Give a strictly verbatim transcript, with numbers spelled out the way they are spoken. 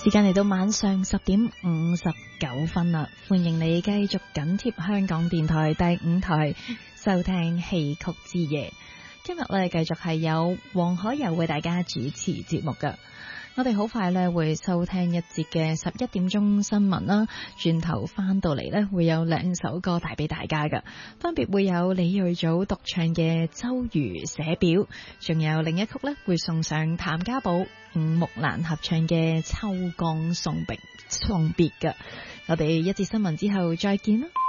時間嚟到晚上十點五十九分啦，歡迎你繼續緊貼香港電台第五台收聽戲曲之夜。今日咧繼續係有黃海柔為大家主持節目噶。我哋好快咧會收聽一節嘅十一點鐘新聞啦，轉頭翻到嚟咧會有兩首歌帶俾大家噶，分別會有李瑞祖獨唱嘅《周瑜寫表》，仲有另一曲咧會送上譚家寶、吳木蘭合唱嘅《秋江送別》送別噶。我哋一節新聞之後再見啦。